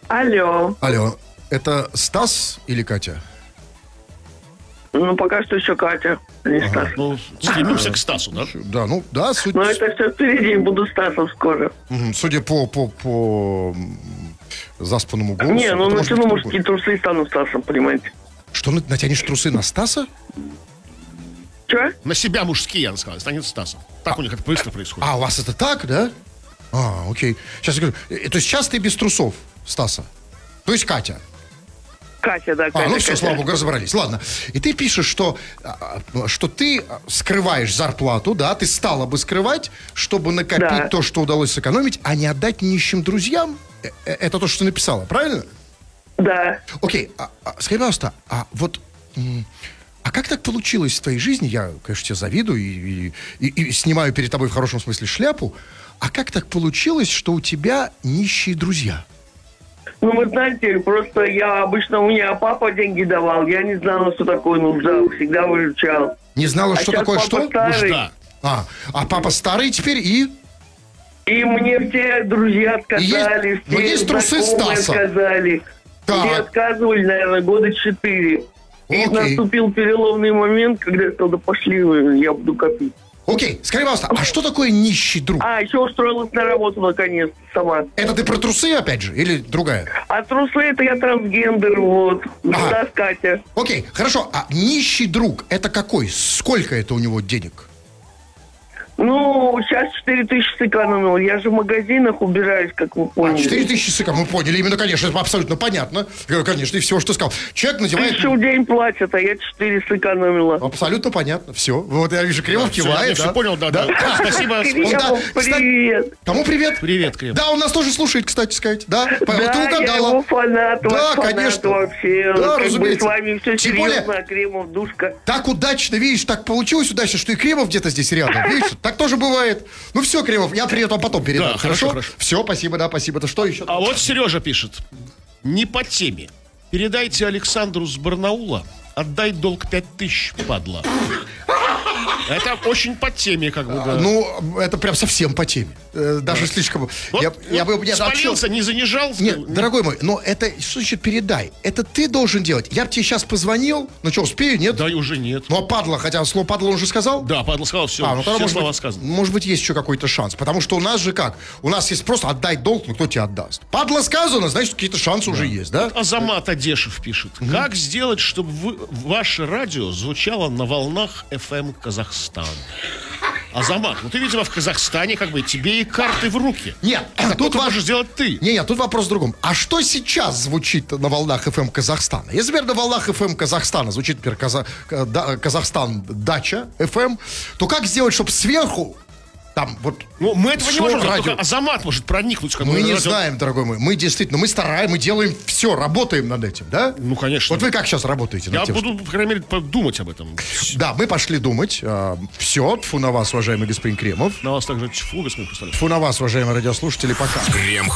Алло. Алло, это Стас или Катя? Ну, пока что еще Катя, а не Стас. Ну, стремимся к Стасу, да? Да, ну, да, суть... Но это все впереди, буду Стасом скоро. Судя по заспанному голосу... Не, ну это может натяну быть мужские трусы и стану Стасом, понимаете. Что, натянешь трусы на Стаса? Че? На себя мужские, я сказал, станет Стасом. Так у них это быстро происходит. А, у вас это так, да? Окей. Сейчас я говорю, то есть сейчас ты без трусов, Стаса? То есть Катя? Катя, да, Катя. Ну все, Катя. слава богу, разобрались. Ладно. И ты пишешь, что ты скрываешь зарплату, да, ты стала бы скрывать, чтобы накопить то, что удалось сэкономить, а не отдать нищим друзьям. Это то, что ты написала, правильно? Да. Окей, скажи, пожалуйста, а как так получилось в твоей жизни? Я, конечно, тебе завидую и снимаю перед тобой в хорошем смысле шляпу. А как так получилось, что у тебя нищие друзья? Ну, вы знаете, просто у меня папа деньги давал, я не знала, что такое нужда, всегда выручал. Не знала, что такое что? Старый, Нужда. А папа старый теперь и мне все друзья сказали, но есть трусы знакомые Стаса. сказали. Так. Все отказывали, наверное, года 4. И Окей. наступил переломный момент, когда я сказал, да пошли вы, я буду копить. Окей, скажи, пожалуйста, а что такое нищий друг? Еще устроилась на работу наконец сама. Это ты про трусы опять же или другая? А трусы это я трансгендер, вот. Да, Катя. Окей, хорошо, а нищий друг это какой? Сколько это у него денег? Ну, сейчас 4000 сэкономил. Я же в магазинах убираюсь, как вы поняли. 4000 сэкономил, мы поняли, именно, конечно, это абсолютно понятно. Конечно, и всего, что сказал. Человек надевает... 1000 в день платят, а я 4 сэкономила. Абсолютно понятно, все. Вот я вижу, Кремов кивает, Я все понял, да. Спасибо. Кремов, привет. Кому привет? Привет, Кремов. Да, он нас тоже слушает, кстати сказать. Да, Да, ты угадала. я его фанат, Да, ваш фанат конечно. вообще. Да, Как бы разумеется. с вами все Тем серьезно, более- а Кремов душка. Так удачно, видишь, так получилось удачно, что и Кремов где-то здесь рядом. Видишь, так тоже бывает. Ну все, Кремов, я привет вам потом передам. Да, хорошо. Все, спасибо, да, спасибо. Это что еще? А вот Сережа пишет. Не по теме. Передайте Александру с Барнаула. Отдай долг 5000, падла. Это очень по теме, как бы, да. Ну, это прям совсем по теме. Даже слишком... Вот, я бы не спалился, не занижал. Нет, дорогой мой, но это, что значит передай? Это ты должен делать. Я бы тебе сейчас позвонил, ну что, успею, нет? Да, и уже нет. Ну, а падла, хотя слово падла он уже сказал? Да, падла сказал, все, Ну, тогда, все может слова быть, сказаны. может быть, есть еще какой-то шанс. Потому что у нас же как? У нас есть просто отдай долг, ну кто тебе отдаст? Падла сказано, значит, какие-то шансы уже есть, да? Азамат Адешев пишет. Как сделать, чтобы ваше радио звучало на волнах FM Казахстан? Азамат, ну ты, видимо, в Казахстане, как бы, тебе и карты в руки. Нет, Тут можешь сделать ты. Нет, тут вопрос в другом. А что сейчас звучит на волнах FM Казахстана? Если, например, на волнах FM Казахстана звучит, например, Казахстан Дача FM, то как сделать, чтобы сверху там вот... Ну, мы этого не шло можем, радио? только Азамат может проникнуть. Как Мы бы, не радио. знаем, дорогой мой. Мы действительно, мы стараемся, мы делаем все, работаем над этим, да? Ну, конечно. Вот вы как сейчас работаете над Я тем, буду, по крайней мере, думать об этом. Да, мы пошли думать. Все, тьфу на вас, уважаемый господин Кремов. На вас также тьфу, господин Хрусталев. Тьфу на вас, уважаемые радиослушатели, пока. Крем